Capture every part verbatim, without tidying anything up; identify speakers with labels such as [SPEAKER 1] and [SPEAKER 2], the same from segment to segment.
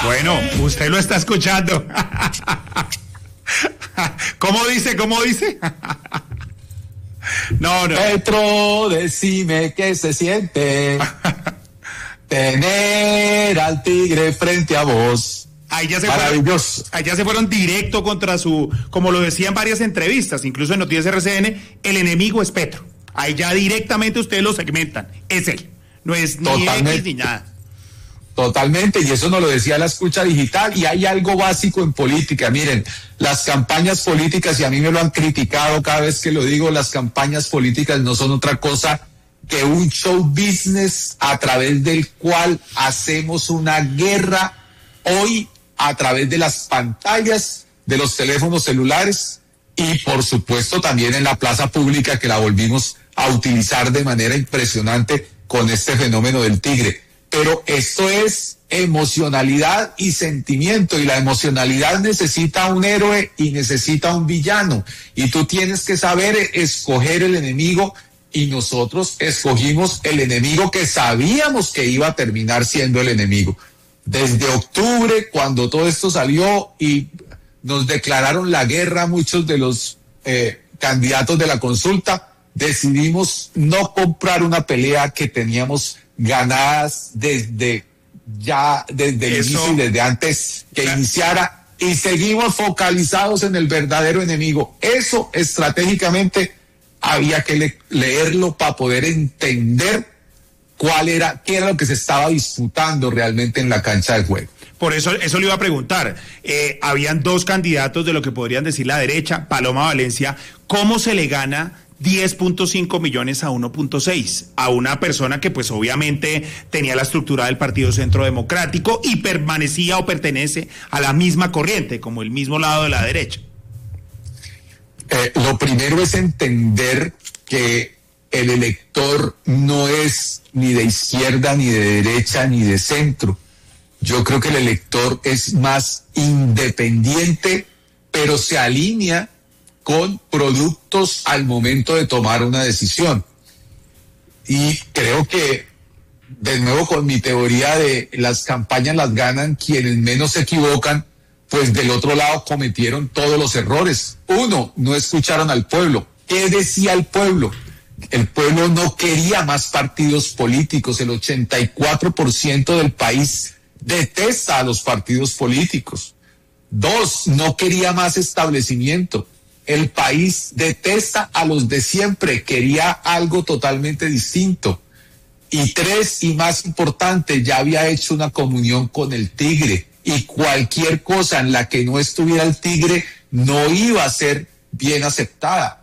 [SPEAKER 1] Bueno, usted lo está escuchando. ¿Cómo dice? ¿Cómo dice? No, no.
[SPEAKER 2] Petro, decime qué se siente tener al tigre frente a vos.
[SPEAKER 1] Ahí ya se
[SPEAKER 2] Maravilloso.
[SPEAKER 1] Fueron, ahí ya se fueron directo contra su, como lo decía en varias entrevistas, incluso en Noticias R C N, el enemigo es Petro. Ahí ya directamente ustedes lo segmentan. Es él. No es ni
[SPEAKER 2] Totalmente.
[SPEAKER 1] X ni nada.
[SPEAKER 2] Totalmente, y eso nos lo decía la escucha digital, y hay algo básico en política. Miren, las campañas políticas, y a mí me lo han criticado cada vez que lo digo, las campañas políticas no son otra cosa que un show business a través del cual hacemos una guerra hoy a través de las pantallas, de los teléfonos celulares y por supuesto también en la plaza pública, que la volvimos a utilizar de manera impresionante con este fenómeno del tigre. Pero esto es emocionalidad y sentimiento, y la emocionalidad necesita un héroe y necesita un villano, y tú tienes que saber escoger el enemigo, y nosotros escogimos el enemigo que sabíamos que iba a terminar siendo el enemigo. Desde octubre, cuando todo esto salió y nos declararon la guerra muchos de los eh, candidatos de la consulta, decidimos no comprar una pelea que teníamos ganadas desde ya, desde el inicio y desde antes que claro. iniciara, y seguimos focalizados en el verdadero enemigo. Eso estratégicamente había que le leerlo para poder entender cuál era, qué era lo que se estaba disputando realmente en la cancha de juego.
[SPEAKER 1] Por eso, eso le iba a preguntar. Eh, habían dos candidatos de lo que podrían decir la derecha, Paloma Valencia. ¿Cómo se le gana diez punto cinco millones a uno punto seis a una persona que pues obviamente tenía la estructura del Partido Centro Democrático y permanecía o pertenece a la misma corriente, como el mismo lado de la derecha?
[SPEAKER 2] Eh, lo primero es entender que el elector no es ni de izquierda, ni de derecha, ni de centro. Yo creo que el elector es más independiente, pero se alinea con productos al momento de tomar una decisión. Y creo que, de nuevo con mi teoría de las campañas las ganan quienes menos se equivocan, pues del otro lado cometieron todos los errores. Uno, no escucharon al pueblo. ¿Qué decía el pueblo? El pueblo no quería más partidos políticos. El ochenta y cuatro por ciento del país detesta a los partidos políticos. Dos, no quería más establecimiento. El país detesta a los de siempre, quería algo totalmente distinto. Y tres, y más importante, ya había hecho una comunión con el tigre, y cualquier cosa en la que no estuviera el tigre no iba a ser bien aceptada.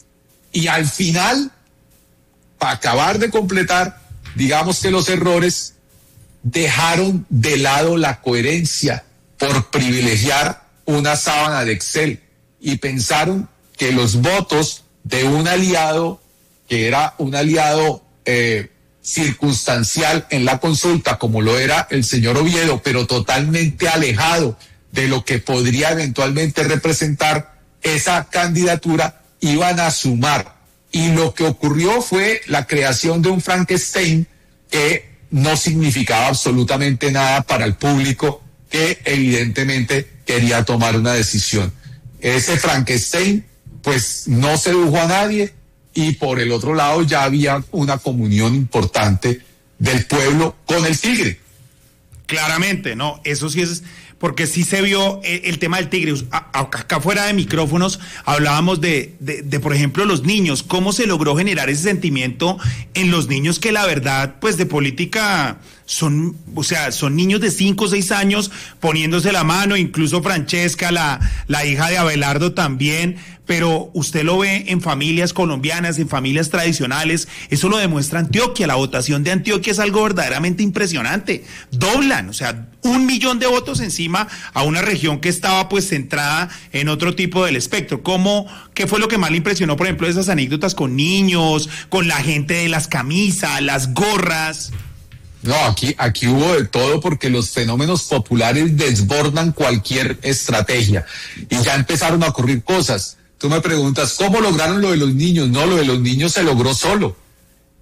[SPEAKER 2] Y al final, para acabar de completar, digamos que los errores dejaron de lado la coherencia por privilegiar una sábana de Excel, y pensaron que los votos de un aliado, que era un aliado eh, circunstancial en la consulta, como lo era el señor Oviedo, pero totalmente alejado de lo que podría eventualmente representar esa candidatura, iban a sumar. Y lo que ocurrió fue la creación de un Frankenstein que no significaba absolutamente nada para el público, que evidentemente quería tomar una decisión. Ese Frankenstein pues no sedujo a nadie, y por el otro lado ya había una comunión importante del pueblo con el tigre.
[SPEAKER 1] Claramente, no, eso sí es, porque sí se vio el, el tema del tigre. Acá fuera de micrófonos hablábamos de, de, de, por ejemplo, los niños, cómo se logró generar ese sentimiento en los niños que la verdad, pues de política son, o sea, son niños de cinco o seis años poniéndose la mano, incluso Francesca, la, la hija de Abelardo también, pero usted lo ve en familias colombianas, en familias tradicionales. Eso lo demuestra Antioquia. La votación de Antioquia es algo verdaderamente impresionante. Doblan, o sea, un millón de votos encima a una región que estaba pues centrada en otro tipo del espectro. ¿Cómo, qué fue lo que más le impresionó, por ejemplo, esas anécdotas con niños, con la gente de las camisas, las gorras?
[SPEAKER 2] No, aquí, aquí hubo de todo, porque los fenómenos populares desbordan cualquier estrategia, y ya empezaron a ocurrir cosas. Tú me preguntas, ¿cómo lograron lo de los niños? No, lo de los niños se logró solo.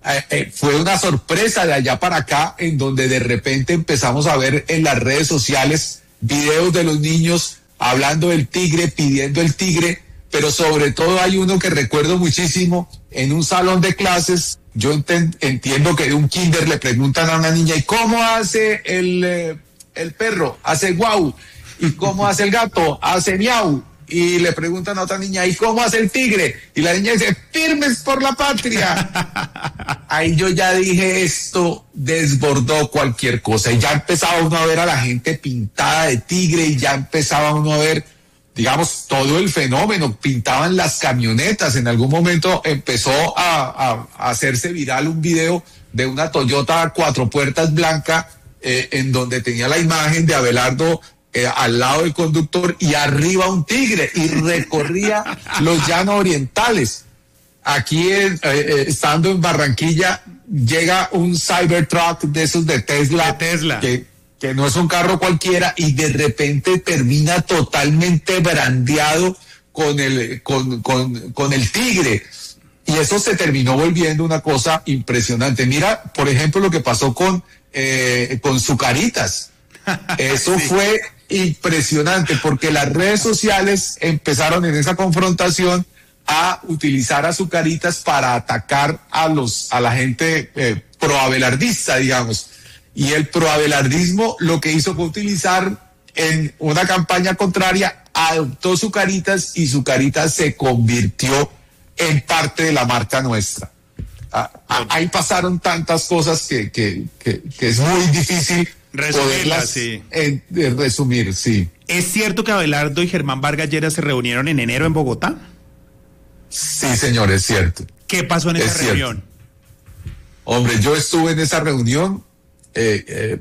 [SPEAKER 2] eh, eh, fue una sorpresa de allá para acá, en donde de repente empezamos a ver en las redes sociales videos de los niños hablando del tigre, pidiendo el tigre, pero sobre todo hay uno que recuerdo muchísimo, en un salón de clases. Yo ent- entiendo que de un kinder le preguntan a una niña, ¿y cómo hace el, eh, el perro? Hace guau. ¿Y cómo hace el gato? Hace miau. Y le preguntan a otra niña, ¿y cómo hace el tigre? Y la niña dice, firmes por la patria. Ahí yo ya dije, esto desbordó cualquier cosa. Y ya empezaba uno a ver a la gente pintada de tigre, y ya empezaba uno a ver, digamos, todo el fenómeno. Pintaban las camionetas. En algún momento empezó a, a, a hacerse viral un video de una Toyota cuatro puertas blanca, eh, en donde tenía la imagen de Abelardo eh, al lado del conductor y arriba un tigre, y recorría los llanos orientales. Aquí, eh, eh, estando en Barranquilla, llega un Cybertruck de esos de Tesla,
[SPEAKER 1] de Tesla.
[SPEAKER 2] que que no es un carro cualquiera, y de repente termina totalmente brandeado con el, con, con, con el tigre. Y eso se terminó volviendo una cosa impresionante. Mira, por ejemplo, lo que pasó con, eh, con Zucaritas. Eso sí. Fue impresionante, porque las redes sociales empezaron en esa confrontación a utilizar a Zucaritas para atacar a los, a la gente eh, proabelardista, digamos. Y el proabelardismo lo que hizo fue utilizar en una campaña contraria, adoptó Zucaritas, y Zucaritas se convirtió en parte de la marca nuestra. Ah, ah, ahí pasaron tantas cosas que, que, que, que es muy difícil poderlas sí. en, en resumir, sí.
[SPEAKER 1] ¿Es cierto que Abelardo y Germán Vargas Lleras se reunieron en enero en Bogotá?
[SPEAKER 2] Sí, señor, es cierto.
[SPEAKER 1] ¿Qué pasó en esa
[SPEAKER 2] es
[SPEAKER 1] reunión?
[SPEAKER 2] Cierto. Hombre, yo estuve en esa reunión. Eh, eh,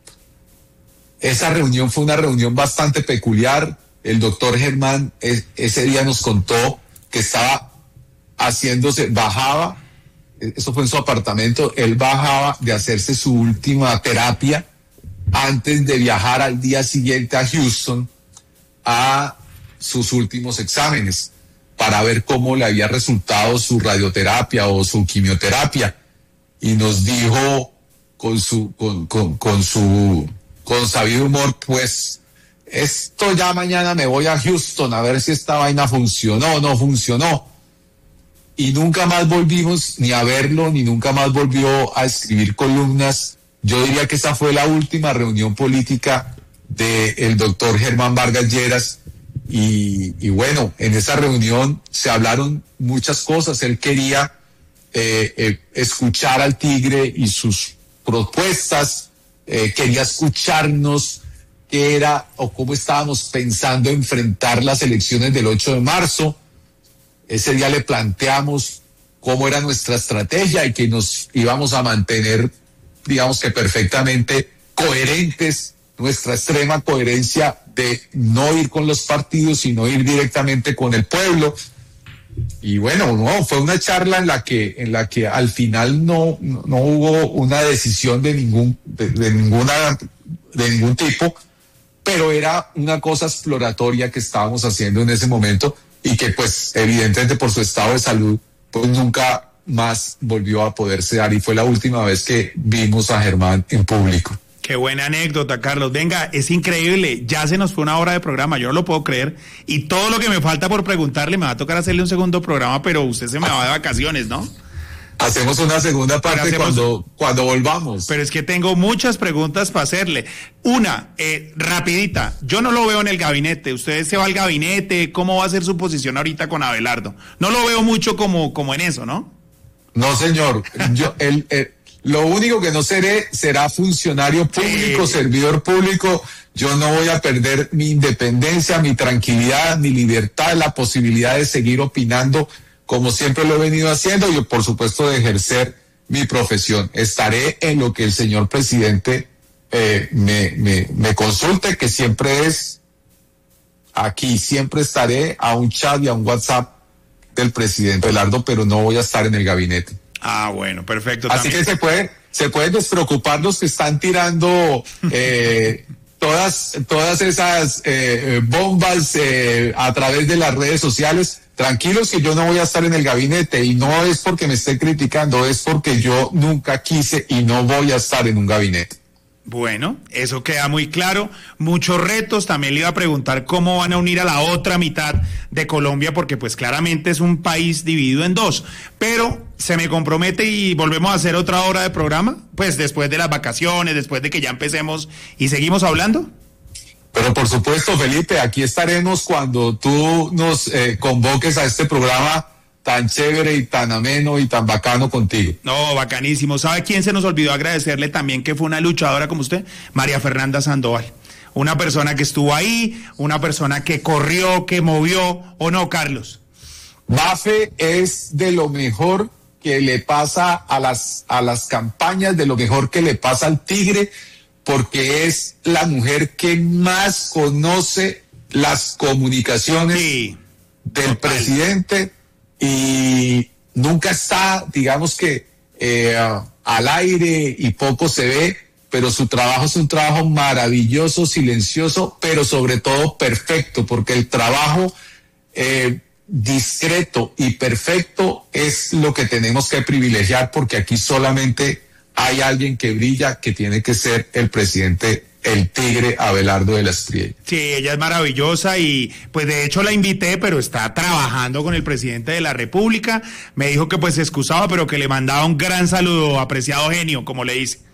[SPEAKER 2] esa reunión fue una reunión bastante peculiar. El doctor Germán eh, ese día nos contó que estaba haciéndose, bajaba, eso fue en su apartamento, él bajaba de hacerse su última terapia antes de viajar al día siguiente a Houston a sus últimos exámenes para ver cómo le había resultado su radioterapia o su quimioterapia, y nos dijo con su, con, con, con su, con sabido humor, pues, esto ya mañana me voy a Houston a ver si esta vaina funcionó o no funcionó. Y nunca más volvimos ni a verlo, ni nunca más volvió a escribir columnas. Yo diría que esa fue la última reunión política del doctor Germán Vargas Lleras. Y, y bueno, en esa reunión se hablaron muchas cosas. Él quería eh, eh, escuchar al tigre y sus propuestas, eh, quería escucharnos qué era o cómo estábamos pensando enfrentar las elecciones del ocho de marzo. Ese día le planteamos cómo era nuestra estrategia y que nos íbamos a mantener, digamos que perfectamente coherentes, nuestra extrema coherencia de no ir con los partidos, sino ir directamente con el pueblo. Y bueno, no, fue una charla en la que, en la que al final no, no, no hubo una decisión de ningún, de, de ninguna, de ningún tipo, pero era una cosa exploratoria que estábamos haciendo en ese momento, y que pues evidentemente por su estado de salud pues nunca más volvió a poderse dar, y fue la última vez que vimos a Germán en público.
[SPEAKER 1] Qué buena anécdota, Carlos. Venga, es increíble. Ya se nos fue una hora de programa, yo no lo puedo creer. Y todo lo que me falta por preguntarle, me va a tocar hacerle un segundo programa, pero usted se me va de vacaciones, ¿no?
[SPEAKER 2] Hacemos una segunda parte hacemos, cuando, cuando volvamos.
[SPEAKER 1] Pero es que tengo muchas preguntas para hacerle. Una, eh, rapidita, yo no lo veo en el gabinete. Usted se va al gabinete, ¿cómo va a ser su posición ahorita con Abelardo? No lo veo mucho como, como en eso, ¿no?
[SPEAKER 2] No, señor. Yo, el, el, lo único que no seré será funcionario público, sí. servidor público. Yo no voy a perder mi independencia, mi tranquilidad, mi libertad, la posibilidad de seguir opinando como siempre lo he venido haciendo, y por supuesto de ejercer mi profesión. Estaré en lo que el señor presidente eh, me, me, me consulte, que siempre es aquí, siempre estaré a un chat y a un WhatsApp del presidente Abelardo, pero no voy a estar en el gabinete.
[SPEAKER 1] Ah, bueno, perfecto.
[SPEAKER 2] Así también. que se puede, se pueden despreocupar los que están tirando eh, todas, todas esas eh, bombas eh, a través de las redes sociales. tranquilos que yo no voy a estar en el gabinete, y no es porque me esté criticando, es porque yo nunca quise y no voy a estar en un gabinete.
[SPEAKER 1] Bueno, eso queda muy claro. Muchos retos. También le iba a preguntar cómo van a unir a la otra mitad de Colombia, porque pues claramente es un país dividido en dos. Pero se me compromete y volvemos a hacer otra hora de programa, pues después de las vacaciones, después de que ya empecemos y seguimos hablando.
[SPEAKER 2] Pero por supuesto, Felipe, aquí estaremos cuando tú nos eh, convoques a este programa tan chévere y tan ameno y tan bacano contigo.
[SPEAKER 1] No, bacanísimo. ¿Sabe quién se nos olvidó agradecerle también, que fue una luchadora como usted? María Fernanda Sandoval. Una persona que estuvo ahí, una persona que corrió, que movió, ¿o no, Carlos?
[SPEAKER 2] Mafe es de lo mejor que le pasa a las, a las campañas, de lo mejor que le pasa al Tigre, porque es la mujer que más conoce las comunicaciones sí, del total. presidente, y nunca está, digamos que, eh, al aire y poco se ve, pero su trabajo es un trabajo maravilloso, silencioso, pero sobre todo perfecto, porque el trabajo eh, discreto y perfecto es lo que tenemos que privilegiar, porque aquí solamente hay alguien que brilla, que tiene que ser el presidente, el Tigre Abelardo de la Espriella.
[SPEAKER 1] Sí, ella es maravillosa y pues de hecho la invité, pero está trabajando con el presidente de la República. Me dijo que pues se excusaba, pero que le mandaba un gran saludo, apreciado genio, como le dice.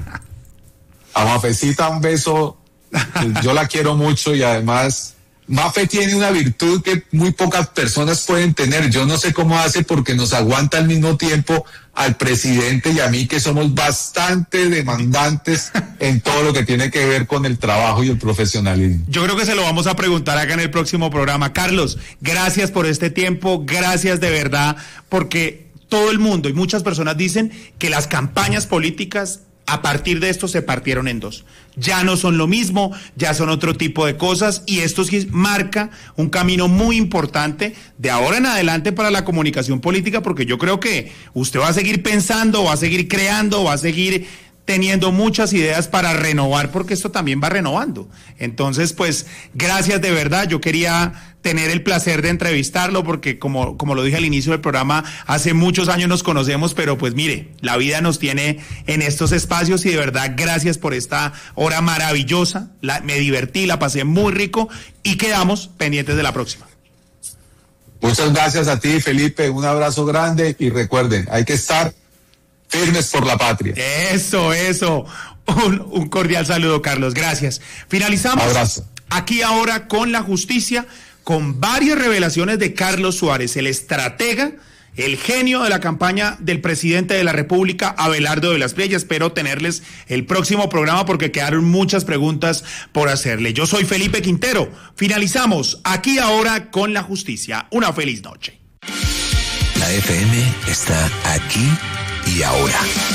[SPEAKER 2] A Mafecita un beso, yo la quiero mucho, y además Mafe tiene una virtud que muy pocas personas pueden tener. Yo no sé cómo hace, porque nos aguanta al mismo tiempo al presidente y a mí, que somos bastante demandantes en todo lo que tiene que ver con el trabajo y el profesionalismo.
[SPEAKER 1] Yo creo que se lo vamos a preguntar acá en el próximo programa. Carlos, gracias por este tiempo, gracias de verdad, porque todo el mundo y muchas personas dicen que las campañas políticas a partir de esto se partieron en dos. Ya no son lo mismo, ya son otro tipo de cosas, y esto sí marca un camino muy importante de ahora en adelante para la comunicación política, porque yo creo que usted va a seguir pensando, va a seguir creando, va a seguir teniendo muchas ideas para renovar, porque esto también va renovando. Entonces, pues, gracias de verdad. Yo quería tener el placer de entrevistarlo, porque como, como lo dije al inicio del programa, hace muchos años nos conocemos, pero pues mire, la vida nos tiene en estos espacios, y de verdad, gracias por esta hora maravillosa. La, me divertí, la pasé muy rico, y quedamos pendientes de la próxima.
[SPEAKER 2] Muchas gracias a ti, Felipe, un abrazo grande, y recuerden, hay que estar firmes por la patria.
[SPEAKER 1] Eso, eso. Un, un cordial saludo, Carlos. Gracias. Finalizamos
[SPEAKER 2] Abrazo.
[SPEAKER 1] Aquí ahora con la justicia, con varias revelaciones de Carlos Suárez, el estratega, el genio de la campaña del presidente de la República, Abelardo de la Espriella. Espero tenerles el próximo programa, porque quedaron muchas preguntas por hacerle. Yo soy Felipe Quintero. Finalizamos Aquí ahora con la justicia. Una feliz noche.
[SPEAKER 3] La F M está aquí y ahora.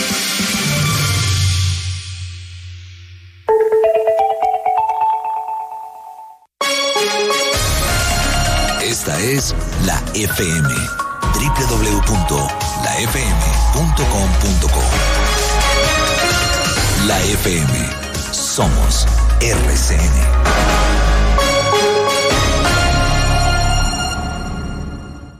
[SPEAKER 3] Esta es la F M. doble u doble u doble u punto la f m punto com punto co. La F M. Somos R C N.